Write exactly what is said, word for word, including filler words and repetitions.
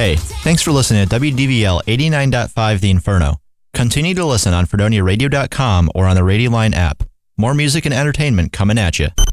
Hey, thanks for listening to W D V L eighty-nine point five The Inferno. Continue to listen on Fredonia Radio dot com or on the Radio Line app. More music and entertainment coming at you.